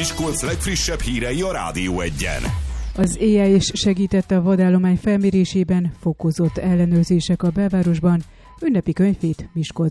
Miskolc legfrissebb hírei a Rádió Egyen. Az EA is segítette a vadállomány felmérésében, fokozott ellenőrzések a belvárosban, ünnepi könyvét Miskolc